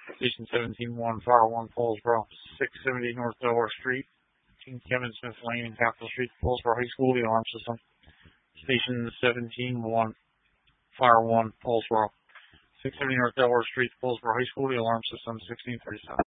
Station 17-1, Fire 1, Paulsboro, 670 North Delaware Street, King Kevin Smith Lane and Capitol Street, Paulsboro High School, the alarm system. Station 17-1, Fire 1, Paulsboro, 670 North Delaware Street, Paulsboro High School, the alarm system, 1637.